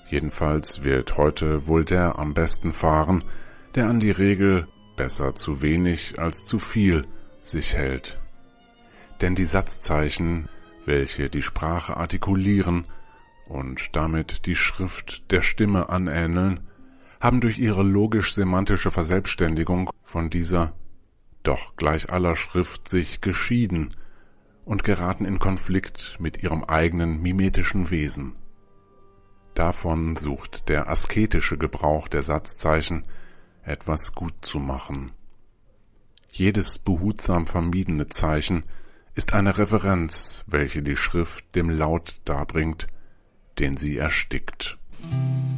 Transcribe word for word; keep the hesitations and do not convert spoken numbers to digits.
Jedenfalls wird heute wohl der am besten fahren, der an die Regel besser zu wenig als zu viel sich hält. Denn die Satzzeichen, welche die Sprache artikulieren und damit die Schrift der Stimme anähneln, haben durch ihre logisch-semantische Verselbstständigung von dieser doch gleich aller Schrift sich geschieden und geraten in Konflikt mit ihrem eigenen mimetischen Wesen. Davon sucht der asketische Gebrauch der Satzzeichen etwas gut zu machen. Jedes behutsam vermiedene Zeichen ist eine Reverenz, welche die Schrift dem Laut darbringt, den sie erstickt.